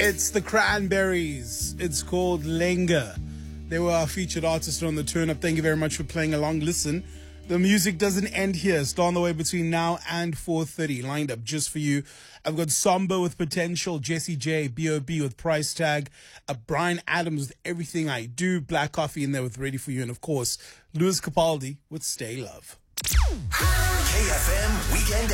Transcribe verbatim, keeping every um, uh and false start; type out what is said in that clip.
It's the Cranberries. It's called Linger. They were our featured artist on the turn up. Thank you very much for playing along. Listen, the music doesn't end here. Still on the way between now and four thirty. Lined up just for you. I've got Samba with Potential, Jesse J, B O B with Price Tag, uh, Brian Adams with Everything I Do, Black Coffee in there with Ready For You, and of course, Lewis Capaldi with Stay Love. K F M Weekend